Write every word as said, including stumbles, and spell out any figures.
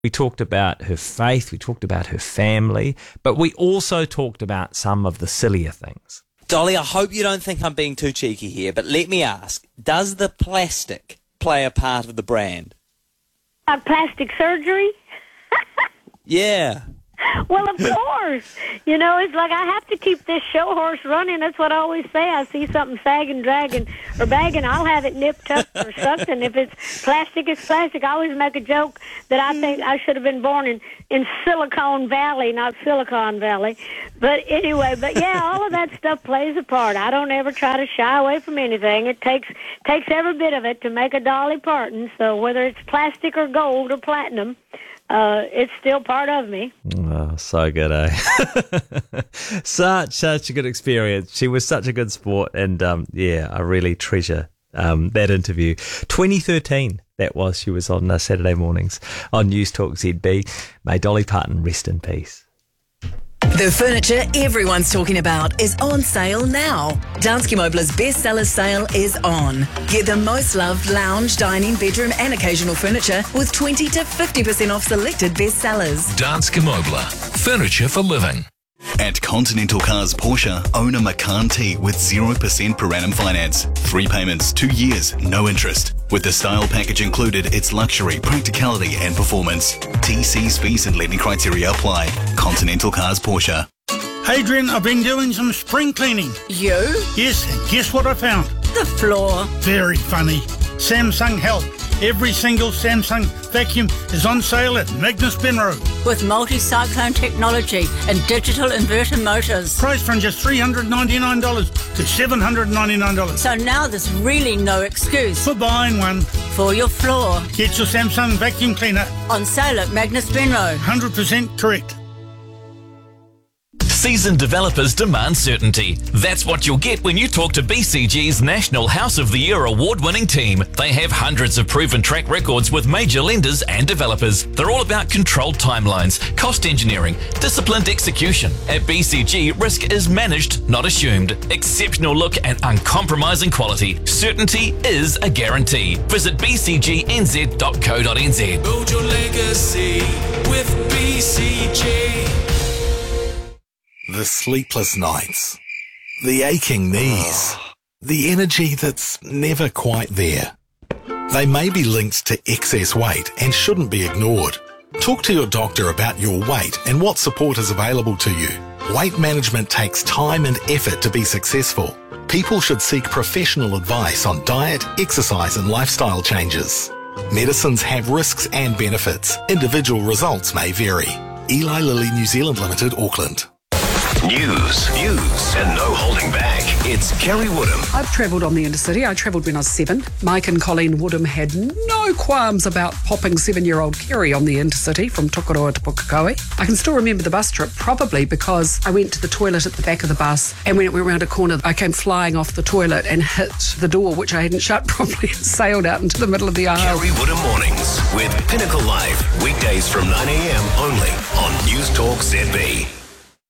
We talked about her faith, we talked about her family, but we also talked about some of the sillier things. Dolly, I hope you don't think I'm being too cheeky here, but let me ask, does the plastic play a part of the brand? Uh, plastic surgery? Yeah. Well, of course. You know, it's like I have to keep this show horse running. That's what I always say. I see something sagging, dragging, or bagging, I'll have it nipped, tucked, or sucked. And if it's plastic, it's plastic. I always make a joke that I think I should have been born in, in Silicon Valley, not Silicon Valley. But anyway, but yeah, all of that stuff plays a part. I don't ever try to shy away from anything. It takes takes every bit of it to make a Dolly Parton. So whether it's plastic or gold or platinum, Uh, it's still part of me. Oh, so good, eh? such, such a good experience. She was such a good sport, and um, yeah, I really treasure um, that interview. twenty thirteen, that was. She was on uh, Saturday mornings on News Talk Z B. May Dolly Parton rest in peace. The furniture everyone's talking about is on sale now. Danske Møbler's bestseller sale is on. Get the most loved lounge, dining, bedroom and occasional furniture with twenty to fifty percent off selected bestsellers. Danske Møbler. Furniture for living. At Continental Cars Porsche, own a Macan T with zero percent per annum finance. Three payments, two years, no interest. With the style package included, it's luxury, practicality and performance. T Cs, fees and lending criteria apply. Continental Cars Porsche. Adrian, I've been doing some spring cleaning. You? Yes, and guess what I found? The floor. Very funny. Samsung Help. Every single Samsung vacuum is on sale at Magnus Benro. With multi-cyclone technology and digital inverter motors. Priced from just three hundred ninety-nine dollars to seven hundred ninety-nine dollars. So now there's really no excuse for buying one. For your floor. Get your Samsung vacuum cleaner. On sale at Magnus Benro. one hundred percent correct. Seasoned developers demand certainty. That's what you'll get when you talk to B C G's National House of the Year award-winning team. They have hundreds of proven track records with major lenders and developers. They're all about controlled timelines, cost engineering, disciplined execution. At B C G, risk is managed, not assumed. Exceptional look and uncompromising quality. Certainty is a guarantee. Visit b c g n z dot co dot n z. Build your legacy with B C G. The sleepless nights, the aching knees, the energy that's never quite there. They may be linked to excess weight and shouldn't be ignored. Talk to your doctor about your weight and what support is available to you. Weight management takes time and effort to be successful. People should seek professional advice on diet, exercise and lifestyle changes. Medicines have risks and benefits. Individual results may vary. Eli Lilly New Zealand Limited, Auckland. News, views, and no holding back. It's Kerry Woodham. I've travelled on the Intercity. I travelled when I was seven. Mike and Colleen Woodham had no qualms about popping seven-year-old Kerry on the Intercity from Tukuroa to Pukekohe. I can still remember the bus trip, probably because I went to the toilet at the back of the bus, and when it went around a corner, I came flying off the toilet and hit the door, which I hadn't shut properly, and sailed out into the middle of the aisle. Kerry Woodham Mornings with Pinnacle Live. Weekdays from nine a m only on News Talk Z B.